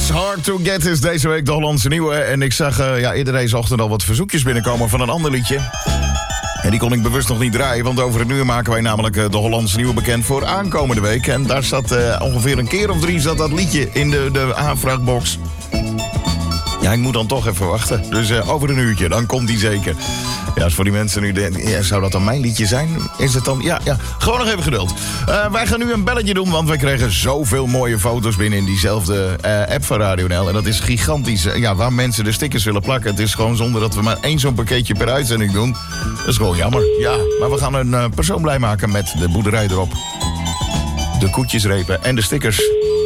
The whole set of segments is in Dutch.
It's Hard to Get is deze week de Hollandse Nieuwe. En ik zag eerder deze ochtend al wat verzoekjes binnenkomen van een ander liedje. En die kon ik bewust nog niet draaien, want over het uur maken wij namelijk de Hollandse Nieuwe bekend voor aankomende week. En daar zat ongeveer een keer of 3 zat dat liedje in de aanvraagbox. Ja, ik moet dan toch even wachten. Dus over een uurtje, dan komt die zeker. Ja, als voor die mensen nu denken, ja, zou dat dan mijn liedje zijn? Is het dan? Ja, gewoon nog even geduld. Wij gaan nu een belletje doen, want wij kregen zoveel mooie foto's binnen in diezelfde app van Radio NL. En dat is gigantisch. Ja, waar mensen de stickers willen plakken. Het is gewoon zonder dat we maar 1 zo'n pakketje per uitzending doen. Dat is gewoon jammer. Ja, maar we gaan een persoon blij maken met de boerderij erop. De koetjesrepen en de stickers.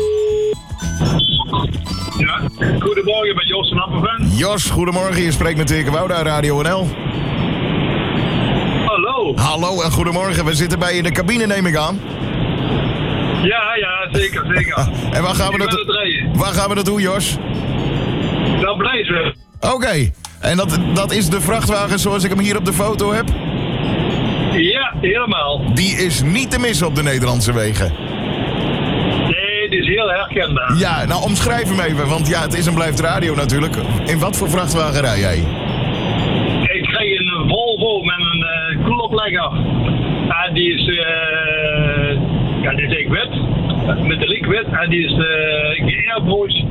Ja, goedemorgen, met Jos van Appenven. Jos, goedemorgen. Je spreekt met Dirk Wouda, Radio NL. Hallo. Hallo en goedemorgen. We zitten bij je in de cabine, neem ik aan. Ja, zeker. En waar gaan we dat doen, Jos? Nou, Blijswijk. Oké. En dat is de vrachtwagen zoals ik hem hier op de foto heb? Ja, helemaal. Die is niet te missen op de Nederlandse wegen. Die is heel herkenbaar. Ja, nou omschrijf hem even, want ja, het is en blijft radio natuurlijk. In wat voor vrachtwagen rij jij? Ik krijg een Volvo met een koeloplegger. En die is, die is wit, metaliek wit. En die is geairbrushed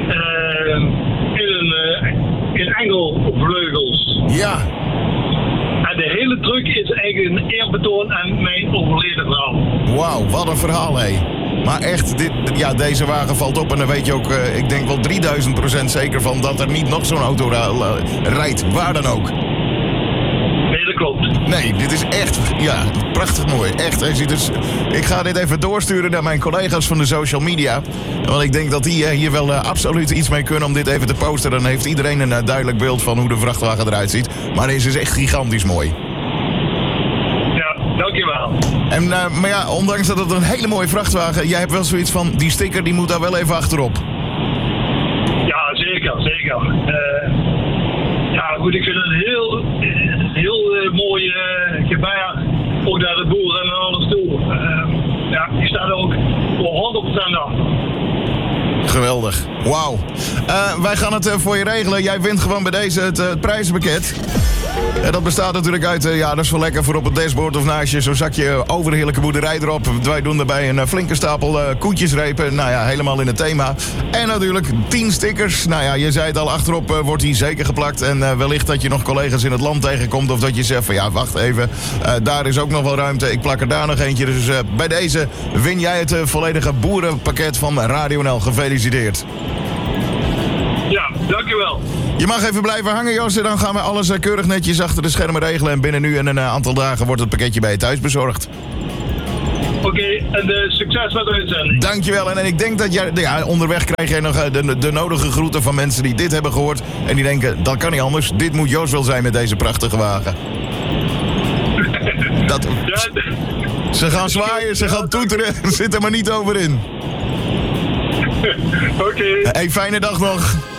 in engelvleugels. Ja. En de hele truck is eigenlijk een eerbetoon aan mijn overleden vrouw. Wauw, wat een verhaal, hé. Maar echt, deze wagen valt op en dan weet je ook, ik denk wel 3000% zeker van dat er niet nog zo'n auto rijdt, waar dan ook. Nee, dat klopt. Nee, dit is echt, prachtig mooi. Echt, hij ziet dus, ik ga dit even doorsturen naar mijn collega's van de social media. Want ik denk dat die hier wel absoluut iets mee kunnen om dit even te posten. Dan heeft iedereen een duidelijk beeld van hoe de vrachtwagen eruit ziet. Maar deze is echt gigantisch mooi. Dankjewel. En, maar ja, ondanks dat het een hele mooie vrachtwagen... jij hebt wel zoiets van, die sticker die moet daar wel even achterop. Ja, zeker. Goed, ik vind het een heel mooi gebaar. Ook naar de boer en alles toe. Die staat er ook voor 100% achter. Geweldig. Wauw. Wij gaan het voor je regelen. Jij wint gewoon bij deze het prijzenpakket. En dat bestaat natuurlijk uit, dat is wel lekker voor op het dashboard of naast je zo'n zakje overheerlijke boerderij erop. Wij doen erbij een flinke stapel koetjesrepen. Nou ja, helemaal in het thema. En natuurlijk 10 stickers. Nou ja, je zei het al, achterop wordt die zeker geplakt. En wellicht dat je nog collega's in het land tegenkomt. Of dat je zegt van wacht even. Daar is ook nog wel ruimte. Ik plak er daar nog eentje. Dus bij deze win jij het volledige boerenpakket van Radio NL. Gefeliciteerd. Ja, dankjewel. Je mag even blijven hangen, Jos. En dan gaan we alles keurig netjes achter de schermen regelen. En binnen nu en een aantal dagen wordt het pakketje bij je thuis bezorgd. Oké, en succes met de uitzending. Dankjewel. En ik denk dat jij onderweg krijg jij nog de nodige groeten van mensen die dit hebben gehoord. En die denken, dat kan niet anders. Dit moet Jos wel zijn met deze prachtige wagen. Ze gaan zwaaien, ze gaan toeteren. Zit er maar niet over in. Oké. Hey, fijne dag nog.